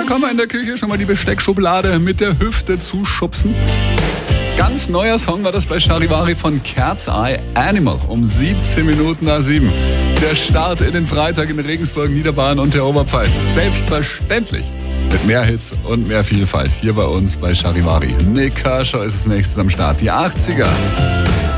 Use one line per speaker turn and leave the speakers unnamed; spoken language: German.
Da kann man in der Küche schon mal die Besteckschublade mit der Hüfte zuschubsen. Ganz neuer Song war das bei Charivari von Cat's Eye, Animal, um 7:17. Der Start in den Freitag in Regensburg, Niederbayern und der Oberpfalz. Selbstverständlich mit mehr Hits und mehr Vielfalt hier bei uns bei Charivari. Nick Kershaw ist als nächstes am Start. Die 80er.